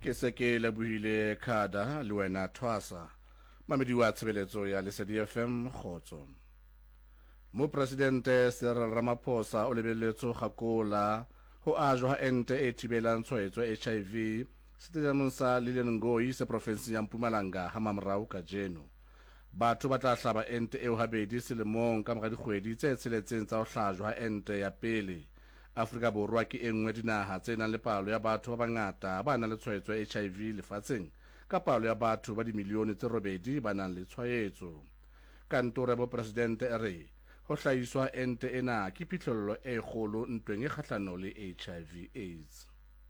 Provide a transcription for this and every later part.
ke se ke lebohile Khada le wena Thwasa mamedi wa tshebeletso ya Lesedi FM Khotso. Mo presidente Cyril Ramaphosa o lebeletse gakola ho ajwa ha ente e thibelang tshwaetso HIV setjhabeng sa Lilongwe se province ya Mpumalanga ha mamorao ka jeno. Batho ba tla hlaba ente eo habedi selemong ka mora dikgwedi tse tsheletseng tsa ho hlajwa ha ente ya pele. Afrika Borwa ke engwe dinaha tse nang le palo ya batho ba bangata ba nang le tshwaetso ya HIV lefatsheng ka palo ya batho ba dimilione tse 8 ba nang le tshwaetso. Kantoro ya Mopresidente e re ho hlahiswa ente ena ke phihlello e kgolo ntweng e kgahlano le HIV AIDS.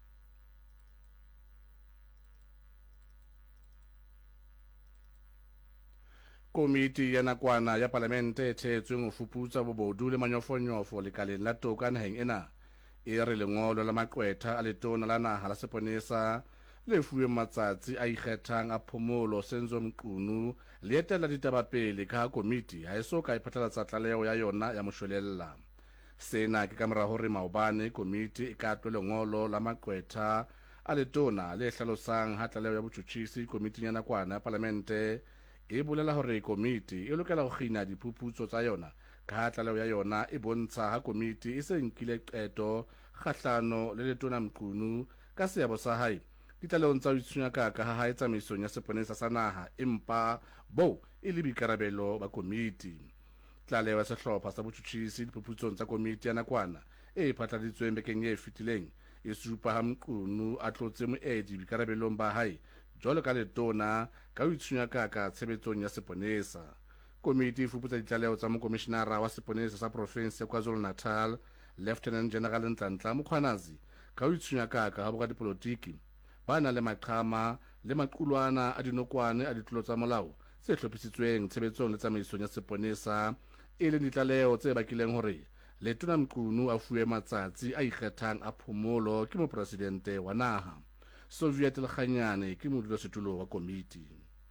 Komiti ya nakwana ya Palamente e thetsweng ho fuputsa bobodu le manyofonyofo lekaleng la toka naheng ena e re lengolo la maqwetha a letona la naha la seponesa le fuweng matsatsi a ikgethang a phomolo Senzo Mqunu le etela ditaba pele ka komiti ha e soka e phatlalatsa tlaleho ya yona ya moshwelella. Sena ke ka mora hore maobane komiti e ka tlo lengolo la maqwetha a letona le hlalosang ha tlaleho ya botjhutjhisi komiting ya nakwana ya Palamente e bolela hore komiti e lokela ho kgina diphuputso tsa yona ka ha tlaleho ya yona e bontsha ha komiti e se nkile qeto kgahlano le letona Mqunu ka seabo sa hae ditlaleong tsa ho itshunyaka ka ha e tsamaisong ya seponesa sa naha empa bo e le boikarabelo ba komiti. Tlaleho ya sehlopha sa botjhutjhisi diphuputsong tsa komiti ya nakwana e phatladitsweng bekeng e fetileng e supa ha Mqunu a tlotse moedi boikarabelong ba hae jwalo ka letona ka ho itshunyaka ka tshebetsong ya seponesa. Komiti e fuputsa ditlaleho tsa mokomishenara wa seponesa sa province ya KwaZulu-Natal Lieutenant General Nhlanhla Mkhwanazi ka ho itshunyaka ka ha boradipolotiki ba na le maqhama le maqulwana a dinokwane a ditlolo tsa molao tse hlophisitsweng tshebetsong le tsamaisong ya seponesa e leng ditlaleho tse bakileng hore letona Mqunu a fuwe matsatsi a ikgethang a phomolo ke mopresidente wa naha. Soviet Lekganyane ke modulasetulo wa komiti.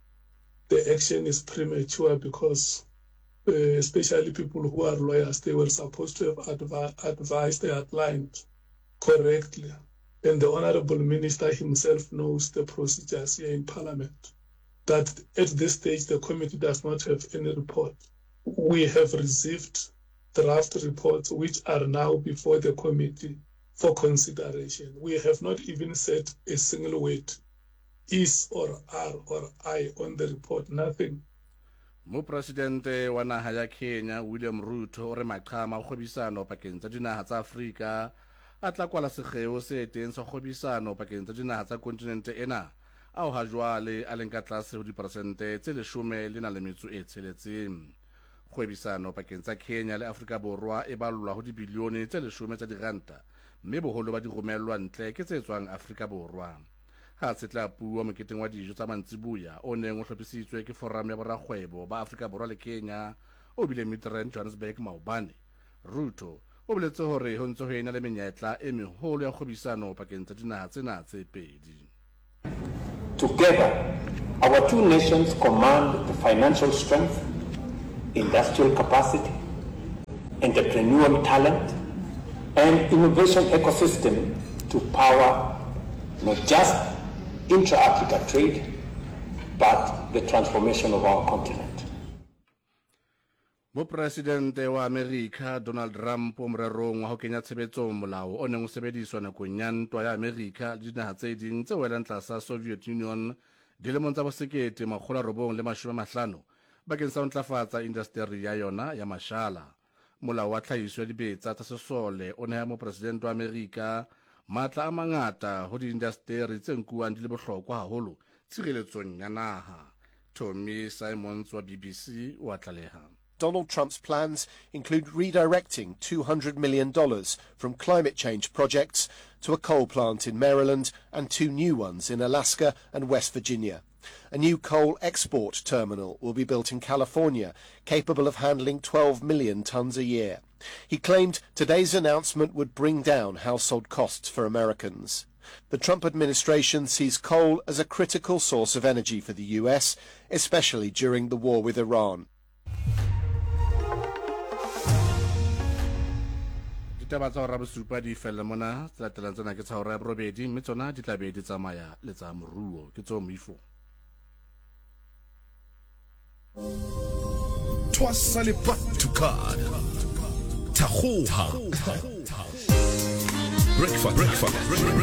The action is premature because especially people who are lawyers, they were supposed to have advised their client correctly. And the Honorable Minister himself knows the procedures here in Parliament, that at this stage the committee does not have any report. We have received draft reports which are now before the committee for consideration. We have not even said a single word, is or are or I on the report, nothing. Mopresidente wa naha ya Kenya William Ruto o re maqhama a kgwebisano pakeng tsa dinaha tsa Afrika a tla kwala sekgeo se teng sa kgwebisano pakeng tsa dinaha tsa kontinente ena ao ha jwale a leng ka tlase ho diperesente tse 16. Kgwebisano pakeng tsa Kenya le Afrika Borwa e ballwa ho dibilione tse 10 tsa diranta mme boholo ba di romellwa ntle ke tse tswang Afrika Borwa. Ha se tla puwa moketeng wa dijo tsa mantsibuya o neng o hlophisitswe ke forum ya borakgwebo ba Afrika Borwa le Kenya o bile Midrand Johannesburg maobane. Ruto o boletse hore ho ntse ho ena le menyetla e meholo ya kgwebisano pakeng tsa dinaha tsena tse pedi. Together, our two nations command the financial strength, industrial capacity, entrepreneurial talent, and innovation ecosystem to power not just intra-Africa trade, but the transformation of our continent. Mopresidente wa Amerika Donald Trump o morerong wa ho kenya tshebetsong molao o neng o sebediswa nakong ya ntwa ya Amerika le dinaha tse ding tse welang tlasa Soviet Union dilemong tsa bosekete 1950 bakeng sa ho ntlafatsa indasteri ya yona ya mashala. Molao wa tlhahiso ya dibetsa tsa sesole o neha mopresidente wa Amerika matla a mangata ho diindasteri tse nkuwang di le bohlokwa haholo tshireletsong ya naha. Tommy Simons wa BBC wa tlaleha. Donald Trump's plans include redirecting $200 million from climate change projects to a coal plant in Maryland and 2 new ones in Alaska and West Virginia. A new coal export terminal will be built in California, capable of handling 12 million tons a year. He claimed today's announcement would bring down household costs for Americans. The Trump administration sees coal as a critical source of energy for the US, especially during the war with Iran. ditaba tsa hora bosupa di fella mona tsa latelang tsena ke tsa hora ya borobedi mme tsona di tla be di tsamaya le tsa moruo ke tso moifo Twasale Patukada Tahoha Breakfast